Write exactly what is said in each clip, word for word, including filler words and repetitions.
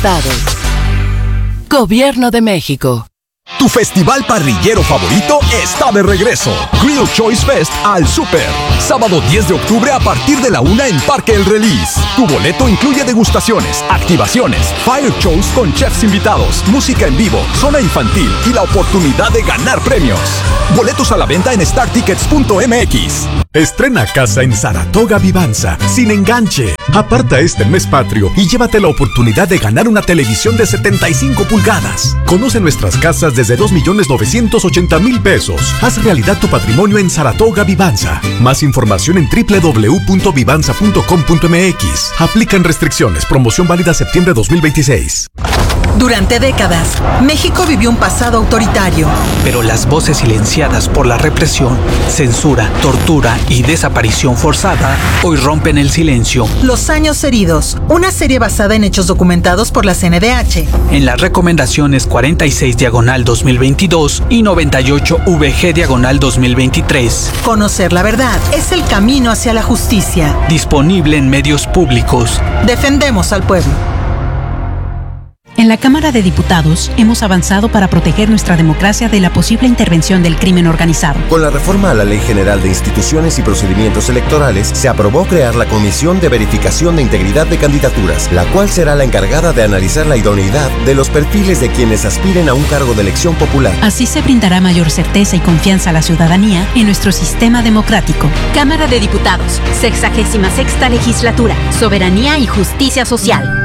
estados. Gobierno de México. Tu festival parrillero favorito está de regreso. Grill Choice Fest al Super. Sábado diez de octubre a partir de la una en Parque El Release. Tu boleto incluye degustaciones, activaciones, fire shows con chefs invitados, música en vivo, zona infantil y la oportunidad de ganar premios. Boletos a la venta en star tickets punto m x. Estrena casa en Saratoga Vivanza, sin enganche. Aparta este mes patrio y llévate la oportunidad de ganar una televisión de setenta y cinco pulgadas. Conoce nuestras casas desde dos millones novecientos ochenta mil pesos. Haz realidad tu patrimonio en Saratoga Vivanza. Más información en doble u doble u doble u punto vivanza punto com punto m x. Aplican restricciones. Promoción válida septiembre dos mil veintiséis. Durante décadas, México vivió un pasado autoritario. Pero las voces silenciadas por la represión, censura, tortura y desaparición forzada hoy rompen el silencio. Los años heridos, una serie basada en hechos documentados por la C N D H. En las recomendaciones cuarenta y seis diagonal dos mil veintidós y noventa y ocho V G diagonal dos mil veintitrés. Conocer la verdad es el camino hacia la justicia. Disponible en medios públicos. Defendemos al pueblo. En la Cámara de Diputados hemos avanzado para proteger nuestra democracia de la posible intervención del crimen organizado. Con la reforma a la Ley General de Instituciones y Procedimientos Electorales, se aprobó crear la Comisión de Verificación de Integridad de Candidaturas, la cual será la encargada de analizar la idoneidad de los perfiles de quienes aspiren a un cargo de elección popular. Así se brindará mayor certeza y confianza a la ciudadanía en nuestro sistema democrático. Cámara de Diputados, sexagésima sexta legislatura, soberanía y justicia social.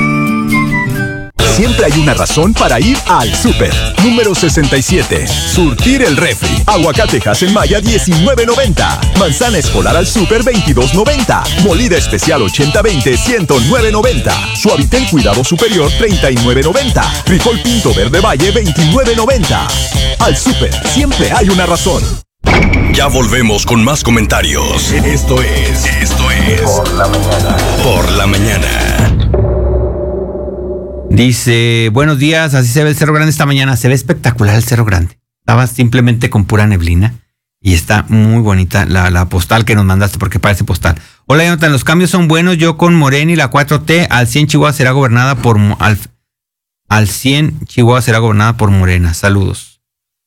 Siempre hay una razón para ir al Super. Número sesenta y siete. Surtir el refri. Aguacatejas en Maya diecinueve noventa. Manzana escolar al Super veintidós noventa. Molida especial ochenta veinte ciento nueve noventa. Suavitel cuidado superior treinta y nueve noventa. Frijol pinto verde valle veintinueve noventa. Al Super siempre hay una razón. Ya volvemos con más comentarios. Esto es, esto es Por la Mañana. Por la Mañana. Dice, buenos días, así se ve el Cerro Grande esta mañana. Se ve espectacular el Cerro Grande. Estaba simplemente con pura neblina y está muy bonita la, la postal que nos mandaste porque parece postal. Hola, Jonathan, los cambios son buenos. Yo con Morena y la cuatro T, al cien Chihuahua será gobernada por... Al, al cien Chihuahua será gobernada por Morena. Saludos.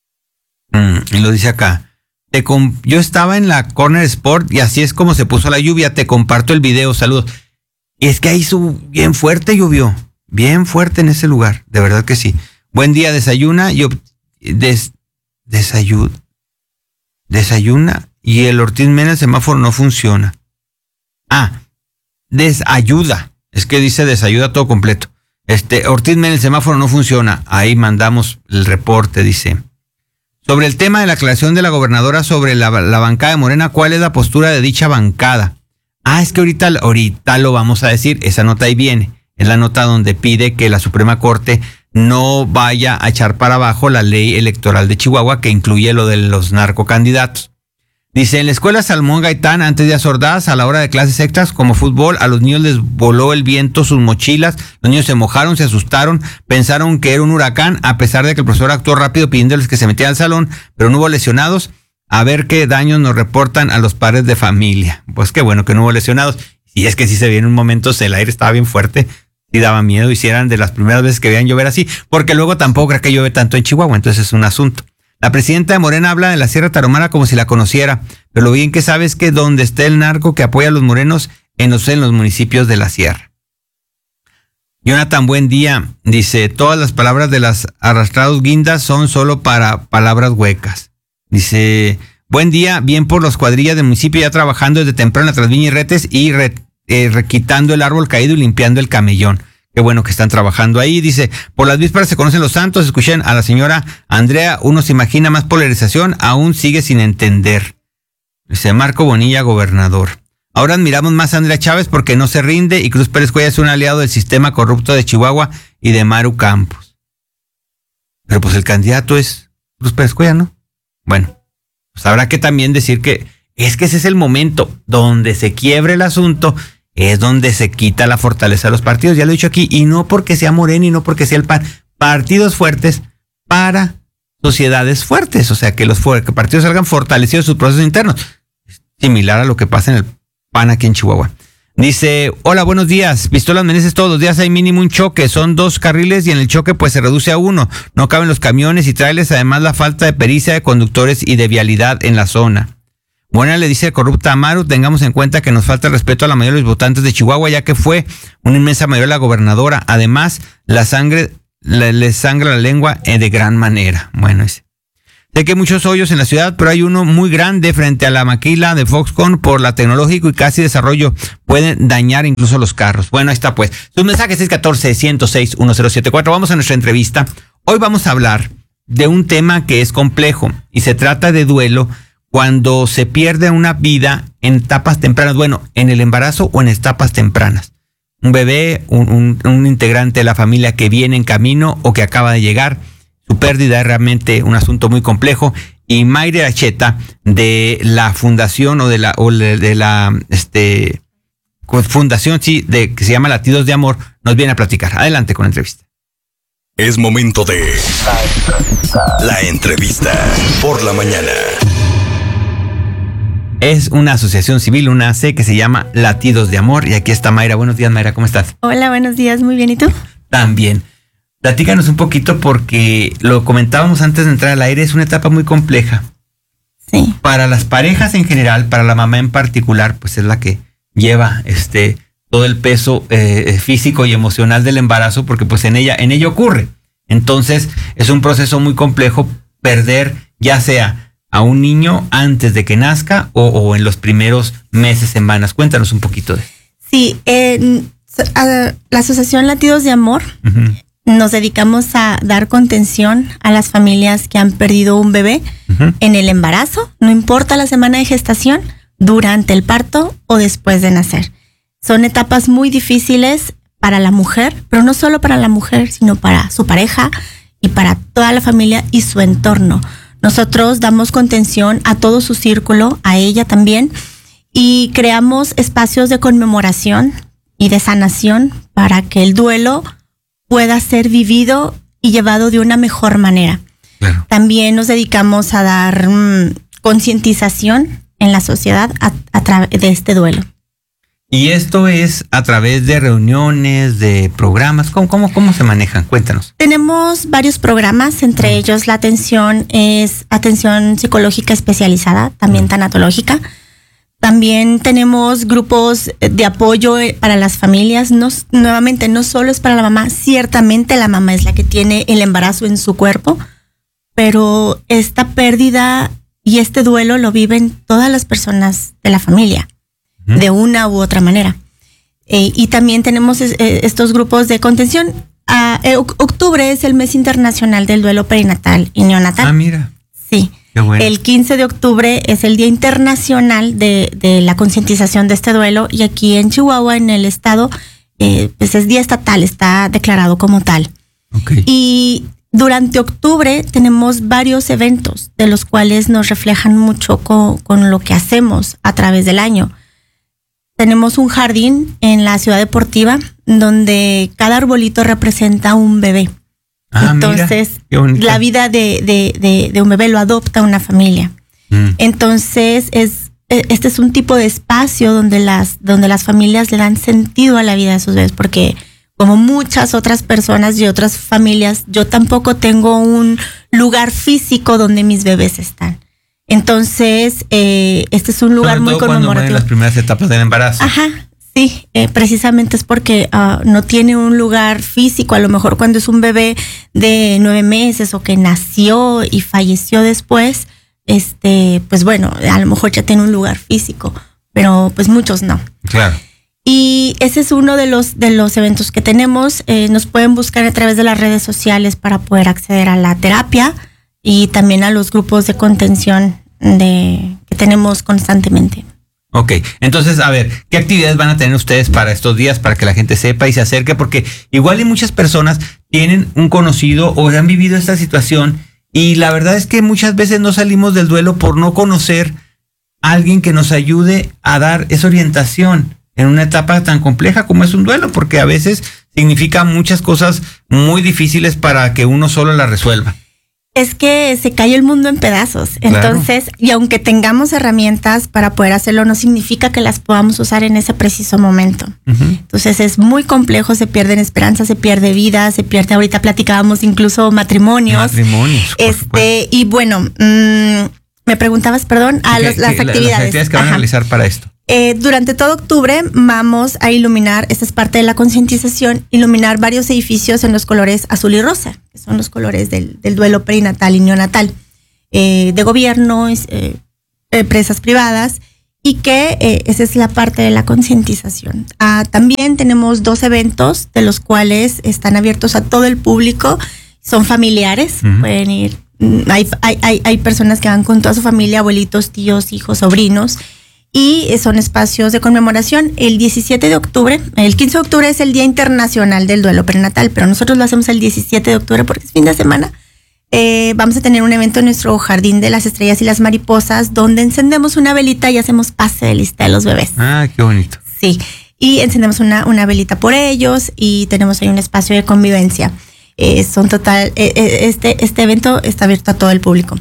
Mm, y lo dice acá. Te comp- yo estaba en la Corner Sport y así es como se puso la lluvia. Te comparto el video. Saludos. Y es que ahí su bien fuerte llovió. Bien fuerte en ese lugar, de verdad que sí. Buen día, desayuna y des, desayud, desayuna y el Ortiz Mena el semáforo no funciona. Ah, desayuda. Es que dice desayuda todo completo. Este, Ortiz Mena el semáforo no funciona. Ahí mandamos el reporte, dice. Sobre el tema de la aclaración de la gobernadora sobre la, la bancada de Morena, ¿cuál es la postura de dicha bancada? Ah, es que ahorita, ahorita lo vamos a decir. Esa nota ahí viene. Es la nota donde pide que la Suprema Corte no vaya a echar para abajo la ley electoral de Chihuahua que incluye lo de los narcocandidatos. Dice, en la escuela Salmón Gaitán, antes de Ordaz, a la hora de clases extras como fútbol, a los niños les voló el viento sus mochilas, los niños se mojaron, se asustaron, pensaron que era un huracán, a pesar de que el profesor actuó rápido pidiéndoles que se metieran al salón, pero no hubo lesionados. A ver qué daños nos reportan a los padres de familia. Pues qué bueno que no hubo lesionados. Y es que sí se vio en un momento, el aire estaba bien fuerte. Y daba miedo, hicieran de las primeras veces que veían llover así, porque luego tampoco creo que llueve tanto en Chihuahua, entonces es un asunto. La presidenta de Morena habla de la Sierra Tarahumara como si la conociera, pero lo bien que sabe es que donde esté el narco que apoya a los morenos, en los, en los municipios de la Sierra. Jonathan, buen día. Dice, todas las palabras de las arrastrados guindas son solo para palabras huecas. Dice, buen día, bien por los cuadrillas del municipio ya trabajando desde temprano en la Trasviña y Retes y re, eh, requitando el árbol caído y limpiando el camellón. Qué bueno que están trabajando ahí. Dice, por las vísperas se conocen los santos. Escuchen a la señora Andrea, uno se imagina más polarización, aún sigue sin entender. Dice Marco Bonilla, gobernador. Ahora admiramos más a Andrea Chávez porque no se rinde y Cruz Pérez Cuellar es un aliado del sistema corrupto de Chihuahua y de Maru Campos. Pero pues el candidato es Cruz Pérez Cuellar, ¿no? Bueno, pues habrá que también decir que es que ese es el momento donde se quiebre el asunto. Es donde se quita la fortaleza de los partidos, ya lo he dicho aquí, y no porque sea Morena y no porque sea el P A N, partidos fuertes para sociedades fuertes, o sea, que los que partidos salgan fortalecidos sus procesos internos, similar a lo que pasa en el P A N aquí en Chihuahua. Dice, hola, buenos días. Pistolas Meneses, todos los días hay mínimo un choque. Son dos carriles y en el choque pues se reduce a uno. No caben los camiones y trailers. Además, la falta de pericia de conductores y de vialidad en la zona. Buena, le dice corrupta Amaru, tengamos en cuenta que nos falta el respeto a la mayoría de los votantes de Chihuahua, ya que fue una inmensa mayoría la gobernadora. Además, la sangre le, le sangra la lengua de gran manera. Bueno, ese. Sé que hay muchos hoyos en la ciudad, pero hay uno muy grande frente a la maquila de Foxconn por la tecnológico y casi desarrollo. Pueden dañar incluso los carros. Bueno, ahí está pues. Sus mensajes seis uno cuatro, uno cero seis, uno cero siete cuatro. Vamos a nuestra entrevista. Hoy vamos a hablar de un tema que es complejo y se trata de duelo cuando se pierde una vida en etapas tempranas. Bueno, en el embarazo o en etapas tempranas. Un bebé, un, un, un integrante de la familia que viene en camino o que acaba de llegar. Su pérdida es realmente un asunto muy complejo y Mayre Acheta de la fundación o de la o de la este fundación sí de que se llama Latidos de Amor nos viene a platicar. Adelante con la entrevista. Es momento de la entrevista por la mañana. Es una asociación civil, una A C que se llama Latidos de Amor y aquí está Mayra. Buenos días, Mayra, ¿cómo estás? Hola, buenos días, muy bien, ¿y tú? También. Platícanos un poquito porque lo comentábamos antes de entrar al aire, es una etapa muy compleja. Sí. Para las parejas en general, para la mamá en particular, pues es la que lleva este todo el peso eh, físico y emocional del embarazo, porque pues en ella, en ello ocurre. Entonces, es un proceso muy complejo perder, ya sea a un niño antes de que nazca o, o en los primeros meses, semanas. Cuéntanos un poquito de eso. Sí, eh, la Asociación Latidos de Amor. Uh-huh. Nos dedicamos a dar contención a las familias que han perdido un bebé uh-huh. en el embarazo, no importa la semana de gestación, durante el parto o después de nacer. Son etapas muy difíciles para la mujer, pero no solo para la mujer, sino para su pareja y para toda la familia y su entorno. Nosotros damos contención a todo su círculo, a ella también, y creamos espacios de conmemoración y de sanación para que el duelo pueda ser vivido y llevado de una mejor manera. Claro. También nos dedicamos a dar um, concientización en la sociedad a, a través de este duelo. Y esto es a través de reuniones, de programas. ¿Cómo, cómo, cómo se manejan? Cuéntanos. Tenemos varios programas, entre uh-huh. ellos la atención es atención psicológica especializada, también uh-huh. tanatológica. También tenemos grupos de apoyo para las familias. No, nuevamente, no solo es para la mamá. Ciertamente la mamá es la que tiene el embarazo en su cuerpo, pero esta pérdida y este duelo lo viven todas las personas de la familia, uh-huh. de una u otra manera. Eh, y también tenemos eh, estos grupos de contención. Ah, eh, octubre es el mes internacional del duelo perinatal y neonatal. Ah, mira. Sí. Qué bueno. El quince de octubre es el Día Internacional de, de la concientización de este duelo y aquí en Chihuahua, en el estado, eh, pues es día estatal, está declarado como tal. Okay. Y durante octubre tenemos varios eventos de los cuales nos reflejan mucho con, con lo que hacemos a través del año. Tenemos un jardín en la ciudad deportiva donde cada arbolito representa un bebé. Ah, entonces, mira, la vida de, de, de, de un bebé lo adopta una familia. Mm. Entonces, es este es un tipo de espacio donde las, donde las familias le dan sentido a la vida de sus bebés, porque como muchas otras personas y otras familias, yo tampoco tengo un lugar físico donde mis bebés están. Entonces, eh, este es un lugar Sobre muy todo conmemorativo. En las primeras etapas del embarazo. Ajá. Sí, eh, precisamente es porque uh, no tiene un lugar físico. A lo mejor cuando es un bebé de nueve meses o que nació y falleció después, este, pues bueno, a lo mejor ya tiene un lugar físico, pero pues muchos no. Claro. Y ese es uno de los de los eventos que tenemos. Eh, nos pueden buscar a través de las redes sociales para poder acceder a la terapia y también a los grupos de contención de que tenemos constantemente. Ok, entonces, a ver, ¿qué actividades van a tener ustedes para estos días para que la gente sepa y se acerque? Porque igual y muchas personas tienen un conocido o han vivido esta situación y la verdad es que muchas veces no salimos del duelo por no conocer a alguien que nos ayude a dar esa orientación en una etapa tan compleja como es un duelo, porque a veces significa muchas cosas muy difíciles para que uno solo las resuelva. Es que se cae el mundo en pedazos. Entonces, claro. Y aunque tengamos herramientas para poder hacerlo, no significa que las podamos usar en ese preciso momento. Uh-huh. Entonces es muy complejo, se pierden esperanzas, se pierde vida, se pierde, ahorita platicábamos incluso matrimonios. Matrimonios. Este, y bueno, mmm, me preguntabas, perdón, a los, las, actividades. las actividades que van Ajá. a realizar para esto. Eh, durante todo octubre vamos a iluminar, esta es parte de la concientización, iluminar varios edificios en los colores azul y rosa, que son los colores del, del duelo perinatal y neonatal, eh, de gobierno, eh, empresas privadas, y que eh, esa es la parte de la concientización. Ah, también tenemos dos eventos de los cuales están abiertos a todo el público, son familiares, uh-huh. pueden ir, hay, hay, hay, hay personas que van con toda su familia, abuelitos, tíos, hijos, sobrinos, y son espacios de conmemoración. El diecisiete de octubre, el quince de octubre es el Día Internacional del Duelo Perinatal, pero nosotros lo hacemos el diecisiete de octubre porque es fin de semana. Eh, vamos a tener un evento en nuestro Jardín de las Estrellas y las Mariposas, donde encendemos una velita y hacemos pase de lista de los bebés. Ah, qué bonito. Sí, y encendemos una, una velita por ellos y tenemos ahí un espacio de convivencia. Eh, son total, eh, este, este evento está abierto a todo el público.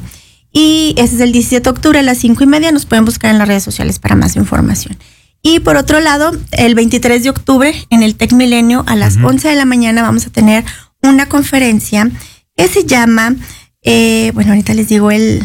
Y ese es el diecisiete de octubre a las cinco y media. Nos pueden buscar en las redes sociales para más información. Y por otro lado, el veintitrés de octubre en el Tec Milenio a las uh-huh. once de la mañana vamos a tener una conferencia que se llama, eh, bueno, ahorita les digo el,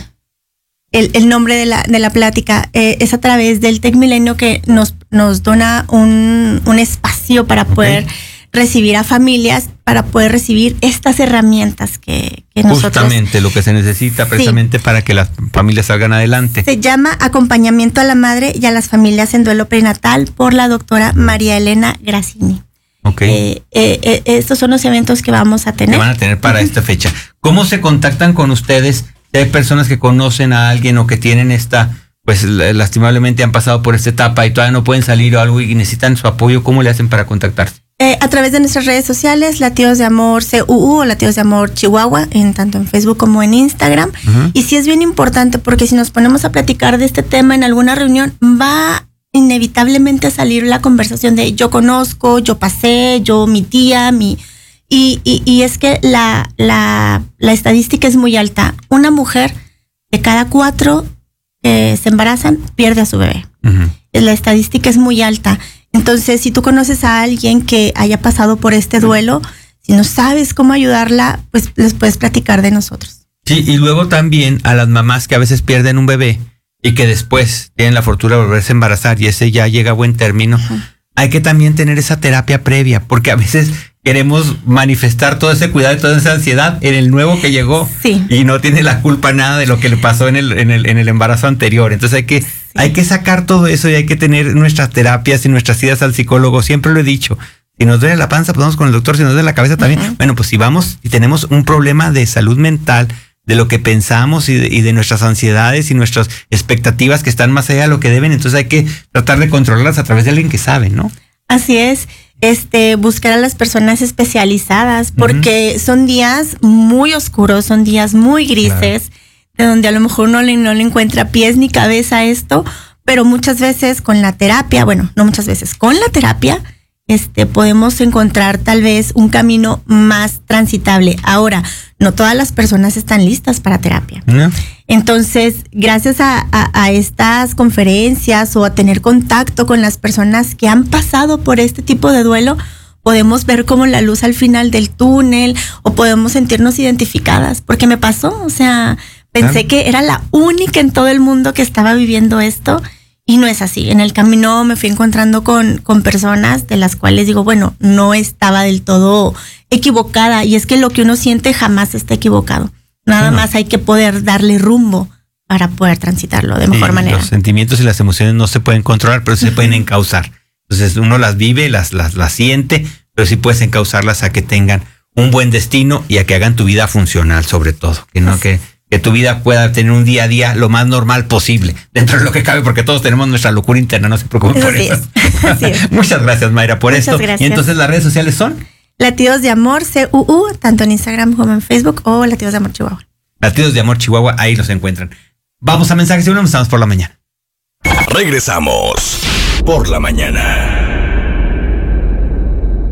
el, el nombre de la, de la plática. Eh, es a través del Tec Milenio que nos, nos dona un, un espacio para okay. poder recibir a familias, para poder recibir estas herramientas que, que nosotros... Justamente lo que se necesita precisamente sí. para que las familias salgan adelante. Se llama Acompañamiento a la Madre y a las Familias en Duelo Perinatal por la doctora María Elena Grassini. Ok. Eh, eh, eh, estos son los eventos que vamos a tener. Que van a tener para uh-huh. esta fecha. ¿Cómo se contactan con ustedes? Si hay personas que conocen a alguien o que tienen esta... pues lastimablemente han pasado por esta etapa y todavía no pueden salir o algo y necesitan su apoyo, ¿cómo le hacen para contactarse? Eh, a través de nuestras redes sociales, Latidos de Amor C U U o Latidos de Amor Chihuahua, en tanto en Facebook como en Instagram. Uh-huh. Y sí es bien importante porque si nos ponemos a platicar de este tema en alguna reunión, va inevitablemente a salir la conversación de yo conozco, yo pasé, yo, mi tía, mi... Y, y, y es que la, la, la estadística es muy alta. Una mujer de cada cuatro que se embarazan pierde a su bebé. Uh-huh. La estadística es muy alta. Entonces, si tú conoces a alguien que haya pasado por este duelo, si no sabes cómo ayudarla, pues les puedes platicar de nosotros. Sí, y luego también a las mamás que a veces pierden un bebé y que después tienen la fortuna de volverse a embarazar y ese ya llega a buen término, uh-huh. hay que también tener esa terapia previa, porque a veces queremos manifestar todo ese cuidado y toda esa ansiedad en el nuevo que llegó sí. y no tiene la culpa nada de lo que le pasó en el, en el, en el embarazo anterior. Entonces hay que, sí. hay que sacar todo eso y hay que tener nuestras terapias y nuestras idas al psicólogo. Siempre lo he dicho. Si nos duele la panza, pues vamos con el doctor. Si nos duele la cabeza también. Uh-huh. Bueno, pues si vamos y tenemos un problema de salud mental, de lo que pensamos y de, y de nuestras ansiedades y nuestras expectativas que están más allá de lo que deben, entonces hay que tratar de controlarlas a través de alguien que sabe, ¿no? Así es. Este, buscar a las personas especializadas, porque uh-huh. son días muy oscuros, son días muy grises, claro. de donde a lo mejor no le, no le encuentra pies ni cabeza a esto, pero muchas veces con la terapia, bueno, no muchas veces, con la terapia, este, podemos encontrar tal vez un camino más transitable. Ahora, no todas las personas están listas para terapia. ¿No? Entonces, gracias a, a, a estas conferencias o a tener contacto con las personas que han pasado por este tipo de duelo, podemos ver como la luz al final del túnel o podemos sentirnos identificadas, porque me pasó, o sea, pensé ¿Ah? que era la única en todo el mundo que estaba viviendo esto. Y no es así. En el camino me fui encontrando con, con personas de las cuales digo, bueno, no estaba del todo equivocada. Y es que lo que uno siente jamás está equivocado. Nada no. más hay que poder darle rumbo para poder transitarlo de mejor sí, manera. Los sentimientos y las emociones no se pueden controlar, pero sí uh-huh. se pueden encauzar. Entonces uno las vive, las, las, las siente, pero sí puedes encauzarlas a que tengan un buen destino y a que hagan tu vida funcional sobre todo. Que no que... que tu vida pueda tener un día a día lo más normal posible, dentro de lo que cabe, porque todos tenemos nuestra locura interna, no se preocupen por eso. Así es. Muchas gracias, Mayra, por Muchas esto. Gracias. Y entonces las redes sociales son Latidos de Amor C U U, tanto en Instagram como en Facebook, o Latidos de Amor Chihuahua. Latidos de Amor Chihuahua, ahí los encuentran. Vamos a mensajes y volvemos, estamos por la mañana. Regresamos por la mañana.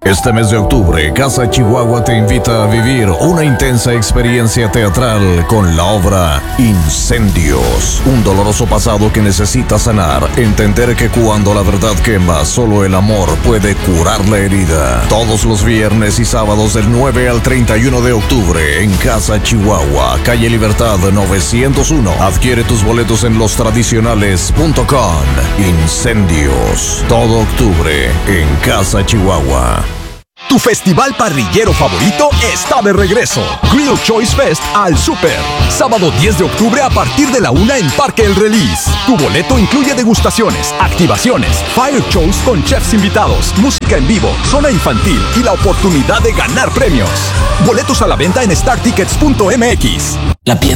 Este mes de octubre, Casa Chihuahua te invita a vivir una intensa experiencia teatral con la obra Incendios. Un doloroso pasado que necesita sanar. Entender que cuando la verdad quema, solo el amor puede curar la herida. Todos los viernes y sábados del nueve al treinta y uno de octubre en Casa Chihuahua, calle Libertad novecientos uno. Adquiere tus boletos en los tradicionales punto com. Incendios. Todo octubre en Casa Chihuahua. Tu festival parrillero favorito está de regreso. Grill Choice Fest al Super. Sábado diez de octubre a partir de la una en Parque El Release. Tu boleto incluye degustaciones, activaciones, fire shows con chefs invitados, música en vivo, zona infantil y la oportunidad de ganar premios. Boletos a la venta en star tickets punto m x. La piedra